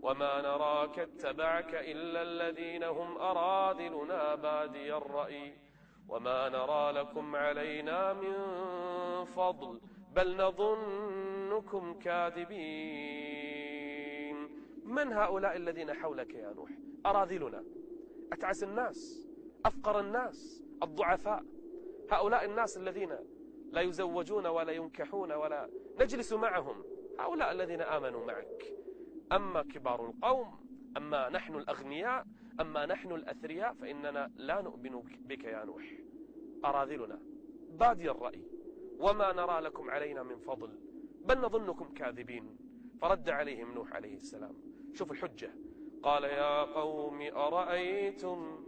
وما نراك اتبعك إلا الذين هم أراذلنا بادي الرأي وما نرى لكم علينا من فضل بل نظنكم كاذبين. من هؤلاء الذين حولك يا نوح؟ أراذلنا، أتعس الناس، أفقر الناس، الضعفاء، هؤلاء الناس الذين لا يزوجون ولا ينكحون ولا نجلس معهم، هؤلاء الذين آمنوا معك. أما كبار القوم، أما نحن الأغنياء، أما نحن الأثرياء فإننا لا نؤمن بك يا نوح. أراذلنا بادي الرأي وما نرى لكم علينا من فضل بل نظنكم كاذبين. فرد عليهم نوح عليه السلام، شوف الحجة، قال يا قوم أرأيتم